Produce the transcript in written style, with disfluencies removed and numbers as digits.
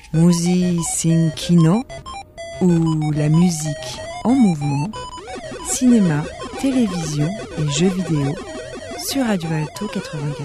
Musi sin kino, ou la musique en mouvement, cinéma, télévision et jeux vidéo sur Radio Alto 94.